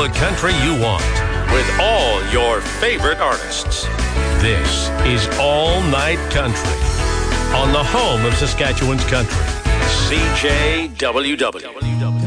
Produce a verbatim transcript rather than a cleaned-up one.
the country you want with all your favorite artists. This is All Night Country on the home of Saskatchewan's country, C J W W.